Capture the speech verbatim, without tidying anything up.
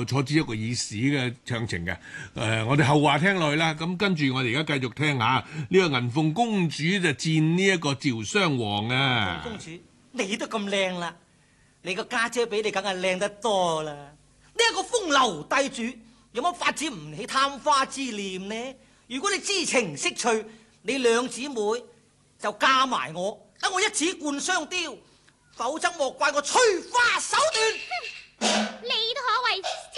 個楚子一個意史嘅詳情嘅。誒、呃，我哋後話聽落去啦。咁跟住我哋而家繼續聽下呢、這個銀鳳公主就戰呢一個趙襄王啊。 公主，你都咁靚啦，你個家姐比你梗係靚得多啦。呢、這、一個風流帝主有乜發展唔起貪花之念呢？如果你知情識趣，你兩姊妹就嫁埋我，等我一子冠雙雕，否則莫怪我催花手段。 你都可謂